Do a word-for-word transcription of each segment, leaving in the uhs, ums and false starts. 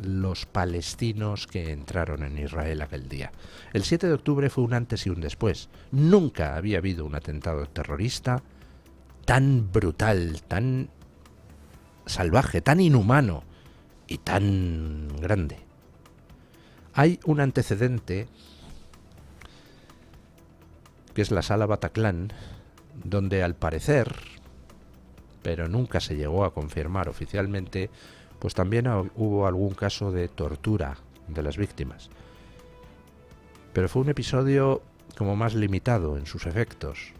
los palestinos que entraron en Israel aquel día. El siete de octubre fue un antes y un después. Nunca había habido un atentado terrorista tan brutal, tan salvaje, tan inhumano y tan grande. Hay un antecedente, que es la Sala Bataclan, donde al parecer, pero nunca se llegó a confirmar oficialmente, pues también hubo algún caso de tortura de las víctimas. Pero fue un episodio como más limitado en sus efectos.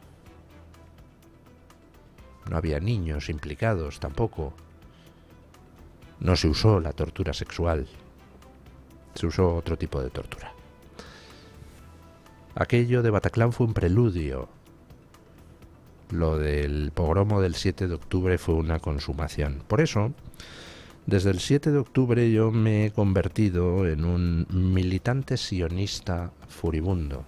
No había niños implicados tampoco. No se usó la tortura sexual. Se usó otro tipo de tortura. Aquello de Bataclan fue un preludio. Lo del pogromo del siete de octubre fue una consumación. Por eso, desde el siete de octubre yo me he convertido en un militante sionista furibundo.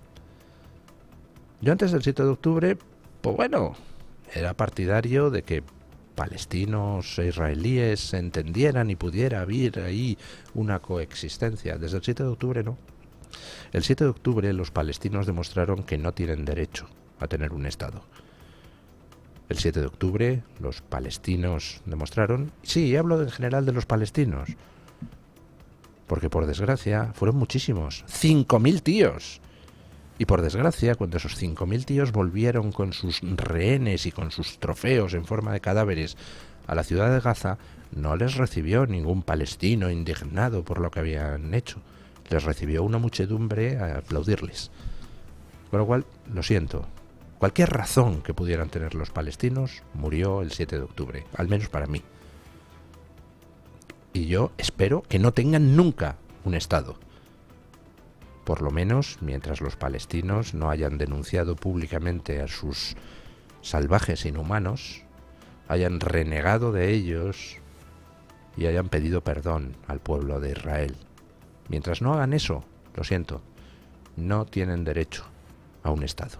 Yo antes del siete de octubre, pues bueno, era partidario de que palestinos e israelíes se entendieran y pudiera haber ahí una coexistencia. Desde el siete de octubre no. El siete de octubre los palestinos demostraron que no tienen derecho a tener un Estado. El siete de octubre los palestinos demostraron... Sí, hablo en general de los palestinos. Porque por desgracia fueron muchísimos. ¡Cinco mil tíos! Y por desgracia, cuando esos cinco mil tíos volvieron con sus rehenes y con sus trofeos en forma de cadáveres a la ciudad de Gaza, no les recibió ningún palestino indignado por lo que habían hecho. Les recibió una muchedumbre a aplaudirles. Con lo cual, lo siento. Cualquier razón que pudieran tener los palestinos murió el siete de octubre, al menos para mí. Y yo espero que no tengan nunca un Estado. Por lo menos mientras los palestinos no hayan denunciado públicamente a sus salvajes inhumanos, hayan renegado de ellos y hayan pedido perdón al pueblo de Israel. Mientras no hagan eso, lo siento, no tienen derecho a un Estado.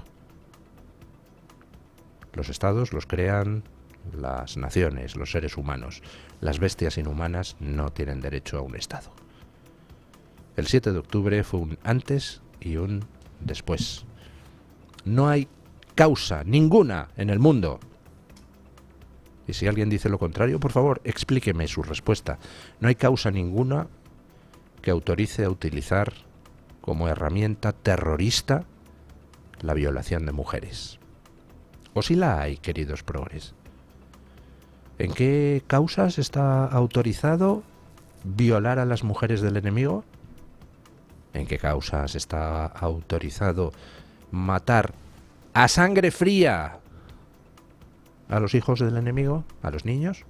Los estados los crean las naciones, los seres humanos. Las bestias inhumanas no tienen derecho a un Estado. El siete de octubre fue un antes y un después. No hay causa ninguna en el mundo. Y si alguien dice lo contrario, por favor, explíqueme su respuesta. No hay causa ninguna que autorice a utilizar como herramienta terrorista la violación de mujeres. ¿O si la hay, queridos progres? ¿En qué causas está autorizado violar a las mujeres del enemigo? ¿En qué causas está autorizado matar a sangre fría a los hijos del enemigo, a los niños?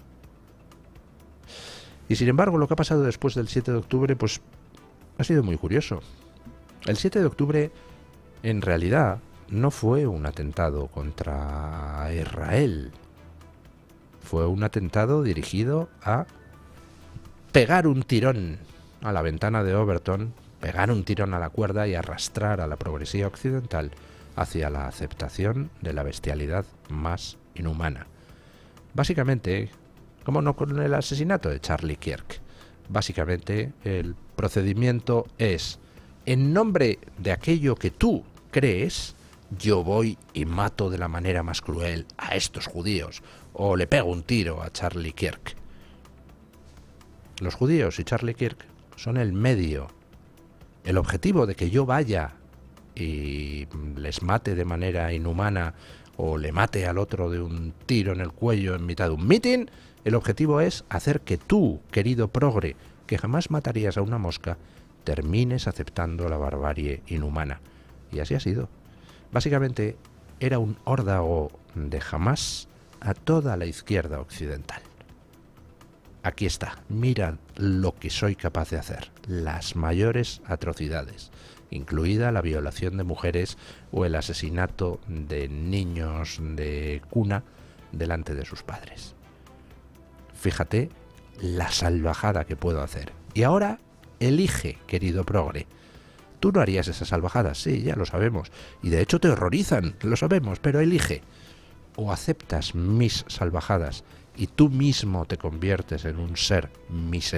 Y sin embargo, lo que ha pasado después del siete de octubre, pues ha sido muy curioso. El siete de octubre, en realidad, no fue un atentado contra Israel. Fue un atentado dirigido a pegar un tirón a la ventana de Overton, pegar un tirón a la cuerda y arrastrar a la progresía occidental hacia la aceptación de la bestialidad más inhumana. Básicamente, como no con el asesinato de Charlie Kirk, básicamente el procedimiento es, en nombre de aquello que tú crees, yo voy y mato de la manera más cruel a estos judíos, o le pego un tiro a Charlie Kirk. Los judíos y Charlie Kirk son el medio, el objetivo de que yo vaya y les mate de manera inhumana o le mate al otro de un tiro en el cuello en mitad de un mitin. El objetivo es hacer que tú, querido progre, que jamás matarías a una mosca, termines aceptando la barbarie inhumana. Y así ha sido. Básicamente era un órdago de Hamás a toda la izquierda occidental. Aquí está, mira lo que soy capaz de hacer, las mayores atrocidades, incluida la violación de mujeres o el asesinato de niños de cuna delante de sus padres. Fíjate la salvajada que puedo hacer. Y ahora elige, querido progre. Tú no harías esas salvajadas, sí, ya lo sabemos. Y de hecho te horrorizan, lo sabemos, pero elige. O aceptas mis salvajadas y tú mismo te conviertes en un ser miserable